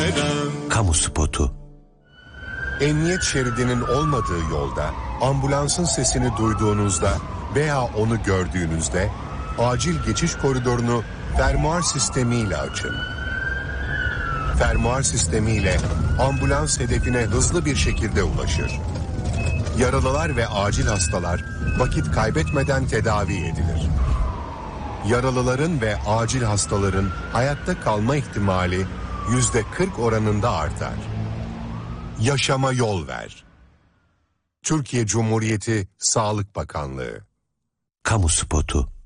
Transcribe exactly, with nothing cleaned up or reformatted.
veren. Kamu spotu. Emniyet şeridinin olmadığı yolda ambulansın sesini duyduğunuzda veya onu gördüğünüzde acil geçiş koridorunu fermuar sistemiyle açın. Fermuar sistemiyle ambulans hedefine hızlı bir şekilde ulaşır. Yaralılar ve acil hastalar vakit kaybetmeden tedavi edilir. Yaralıların ve acil hastaların hayatta kalma ihtimali yüzde kırk oranında artar. Yaşama yol ver. Türkiye Cumhuriyeti Sağlık Bakanlığı. Kamu spotu.